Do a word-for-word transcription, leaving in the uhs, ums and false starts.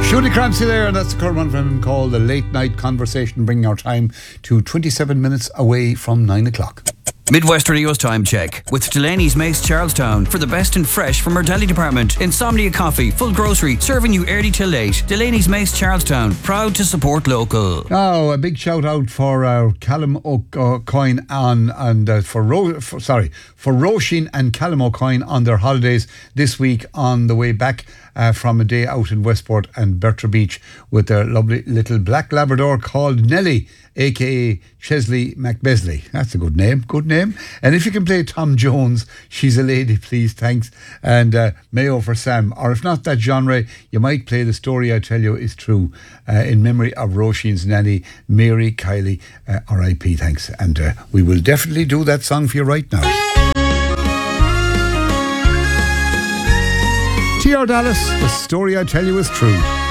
Shooty Crampsy there, and that's the current one from him called The Late Night Conversation, bringing our time to twenty-seven minutes away from nine o'clock. Midwest Radio's time check with Delaney's Mace Charlestown for the best and fresh from our deli department. Insomnia Coffee, full grocery, serving you early till late. Delaney's Mace Charlestown, proud to support local. Now, a big shout out for uh, Callum O'Coin on and uh, for, Ro- for sorry for Roisin and Callum O'Coin on their holidays this week on the way back uh, from a day out in Westport and Bertra Beach with their lovely little black Labrador called Nelly, aka Chesley McBesley. That's a good name, good name. And if you can play Tom Jones, She's a Lady, please, thanks. And uh, Mayo for Sam. Or if not that genre, you might play The Story I Tell You Is True uh, in memory of Roisin's nanny, Mary Kiley, uh, R I P, thanks. And uh, we will definitely do that song for you right now. T R Dallas, The Story I Tell You Is True.